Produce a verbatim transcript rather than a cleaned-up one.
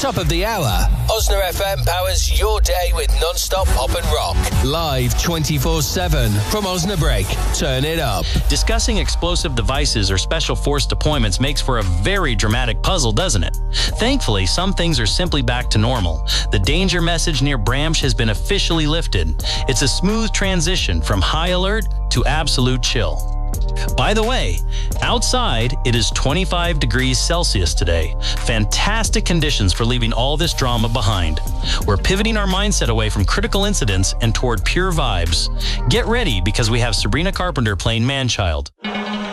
Top of the hour. Osna F M powers your day with non-stop pop and rock. Live twenty-four seven from Osnabrück. Turn it up. Discussing explosive devices or special force deployments makes for a very dramatic puzzle, doesn't it? Thankfully, some things are simply back to normal. The danger message near Bramsh has been officially lifted. It's a smooth transition from high alert to absolute chill. By the way, outside it is twenty-five degrees Celsius today. Fantastic conditions for leaving all this drama behind. We're pivoting our mindset away from critical incidents and toward pure vibes. Get ready because we have Sabrina Carpenter playing Manchild.